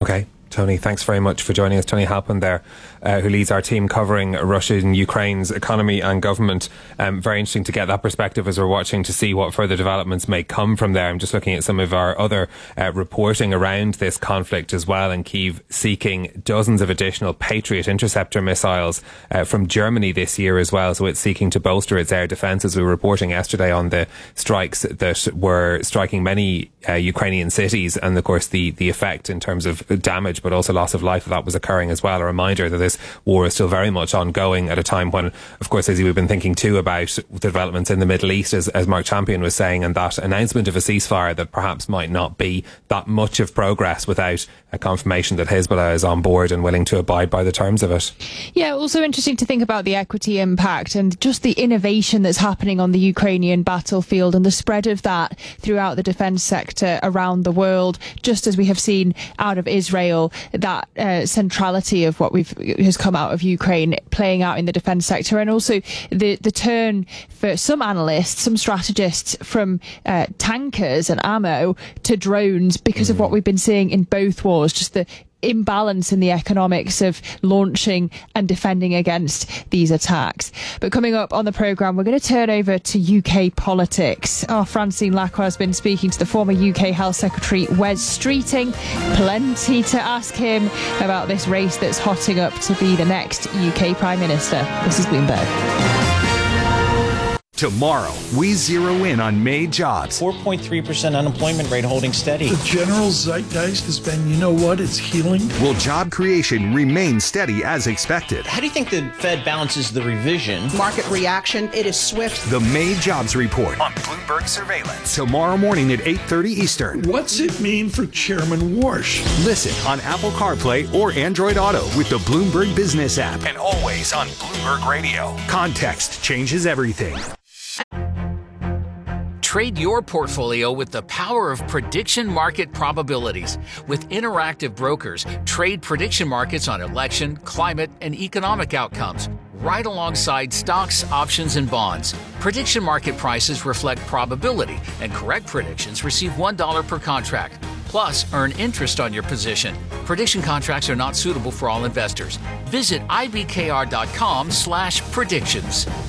Okay. Tony, thanks very much for joining us. Tony Halpin there, who leads our team covering Russia and Ukraine's economy and government. Very interesting to get that perspective as we're watching to see what further developments may come from there. I'm just looking at some of our other reporting around this conflict as well, and Kyiv seeking dozens of additional Patriot interceptor missiles from Germany this year as well. So it's seeking to bolster its air defence, as we were reporting yesterday on the strikes that were striking many Ukrainian cities, and of course the effect in terms of damage but also loss of life that was occurring as well. A reminder that this war is still very much ongoing at a time when, of course, as we've been thinking too about the developments in the Middle East, as Mark Champion was saying, and that announcement of a ceasefire that perhaps might not be that much of progress without a confirmation that Hezbollah is on board and willing to abide by the terms of it. Yeah, also interesting to think about the equity impact and just the innovation that's happening on the Ukrainian battlefield and the spread of that throughout the defence sector around the world, just as we have seen out of Israel, that centrality of what has come out of Ukraine playing out in the defence sector, and also the turn for some analysts, some strategists, from tankers and ammo to drones because of what we've been seeing in both wars, just the imbalance in the economics of launching and defending against these attacks. But coming up on the programme, we're going to turn over to UK politics. Francine Lacqua has been speaking to the former UK Health Secretary Wes Streeting. Plenty to ask him about this race that's hotting up to be the next UK Prime Minister. This is Bloomberg. Tomorrow, we zero in on May jobs. 4.3% unemployment rate holding steady. The general zeitgeist has been, you know what, it's healing. Will job creation remain steady as expected? How do you think the Fed balances the revision? Market reaction, it is swift. The May jobs report on Bloomberg Surveillance. Tomorrow morning at 8:30 Eastern. What's it mean for Chairman Warsh? Listen on Apple CarPlay or Android Auto with the Bloomberg Business app. And always on Bloomberg Radio. Context changes everything. Trade your portfolio with the power of prediction market probabilities. With Interactive Brokers, trade prediction markets on election, climate, and economic outcomes, right alongside stocks, options, and bonds. Prediction market prices reflect probability, and correct predictions receive $1 per contract. Plus, earn interest on your position. Prediction contracts are not suitable for all investors. Visit ibkr.com/predictions.